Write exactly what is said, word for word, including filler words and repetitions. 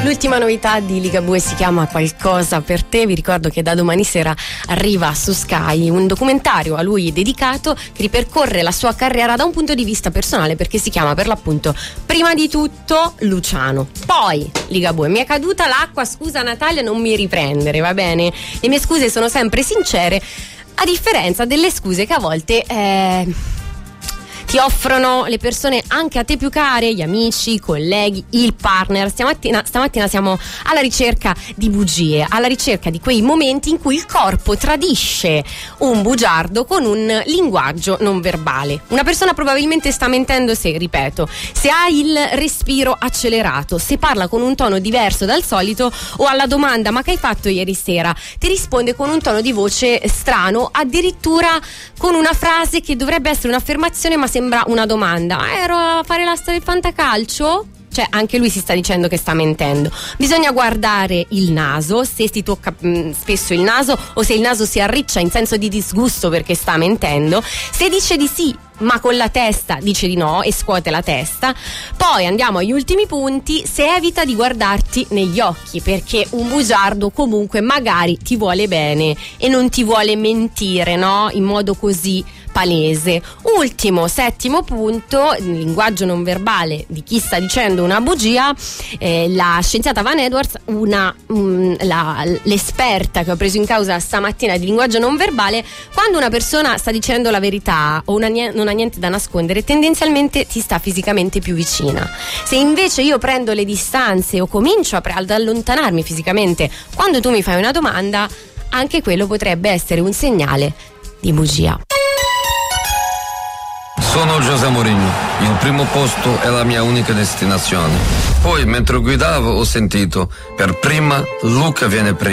L'ultima novità di Ligabue si chiama Qualcosa per te. Vi ricordo che da domani sera arriva su Sky un documentario a lui dedicato che ripercorre la sua carriera da un punto di vista personale, perché si chiama per l'appunto prima di tutto Luciano. Poi Ligabue: mi è caduta l'acqua, scusa Natalia, non mi riprendere, va bene? Le mie scuse sono sempre sincere, a differenza delle scuse che a volte eh, ti offrono le persone anche a te più care, gli amici, i colleghi, il partner. Stamattina, stamattina siamo alla ricerca di bugie, alla ricerca di quei momenti in cui il corpo tradisce un bugiardo con un linguaggio non verbale. Una persona probabilmente sta mentendo se, ripeto, se ha il respiro accelerato, se parla con un tono diverso dal solito, o alla domanda "ma che hai fatto ieri sera?" ti risponde con un tono di voce strano, addirittura con una frase che dovrebbe essere un'affermazione ma sembra una domanda. "Ero a fare l'asta del fantacalcio?" Cioè anche lui si sta dicendo che sta mentendo. Bisogna guardare il naso, se si tocca mh, spesso il naso, o se il naso si arriccia in senso di disgusto perché sta mentendo. Se dice di sì ma con la testa dice di no e scuote la testa. Poi andiamo agli ultimi punti: se evita di guardarti negli occhi, perché un bugiardo comunque magari ti vuole bene e non ti vuole mentire, no? In modo così palese. Ultimo, settimo punto, il linguaggio non verbale di chi sta dicendo una bugia. Eh, la scienziata Van Edwards, una, mh, la, l'esperta che ho preso in causa stamattina di linguaggio non verbale, quando una persona sta dicendo la verità o una, non ha niente da nascondere, tendenzialmente ti sta fisicamente più vicina. Se invece io prendo le distanze o comincio a pre- ad allontanarmi fisicamente quando tu mi fai una domanda, anche quello potrebbe essere un segnale di bugia. Sono José Mourinho, il primo posto è la mia unica destinazione. Poi mentre guidavo ho sentito: per prima Luca viene prima.